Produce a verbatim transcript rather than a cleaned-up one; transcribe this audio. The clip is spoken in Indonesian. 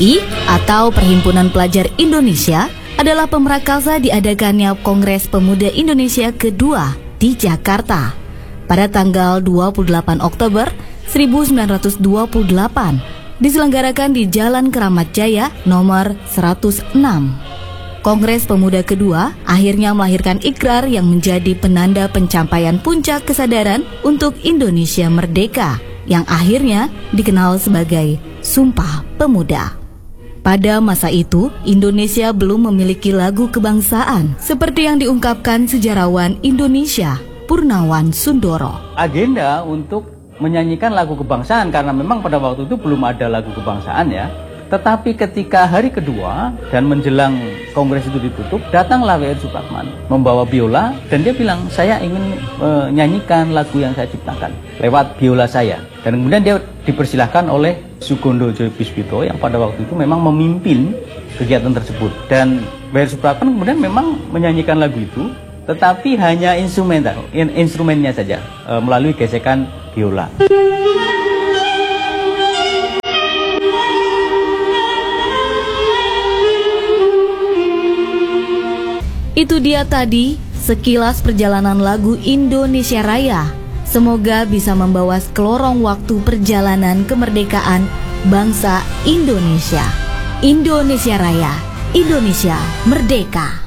I atau Perhimpunan Pelajar Indonesia adalah pemrakasa diadakannya Kongres Pemuda Indonesia kedua di Jakarta pada tanggal dua puluh delapan Oktober seribu sembilan ratus dua puluh delapan, diselenggarakan di Jalan Keramat Jaya nomor seratus enam. Kongres Pemuda kedua akhirnya melahirkan ikrar yang menjadi penanda pencapaian puncak kesadaran untuk Indonesia merdeka, yang akhirnya dikenal sebagai Sumpah Pemuda. Pada masa itu, Indonesia belum memiliki lagu kebangsaan seperti yang diungkapkan sejarawan Indonesia, Purnawan Sundoro. Agenda untuk menyanyikan lagu kebangsaan, karena memang pada waktu itu belum ada lagu kebangsaan ya. Tetapi ketika hari kedua dan menjelang kongres itu ditutup, datanglah W R Supratman membawa biola dan dia bilang, saya ingin menyanyikan lagu yang saya ciptakan lewat biola saya. Dan kemudian dia dipersilahkan oleh Sugondo Joyopuspito yang pada waktu itu memang memimpin kegiatan tersebut. Dan W R Supratman kemudian memang menyanyikan lagu itu, tetapi hanya instrumental, in, instrumennya saja e, melalui gesekan biola. Itu dia tadi sekilas perjalanan lagu Indonesia Raya. Semoga bisa membawa kelorong waktu perjalanan kemerdekaan bangsa Indonesia. Indonesia Raya, Indonesia Merdeka.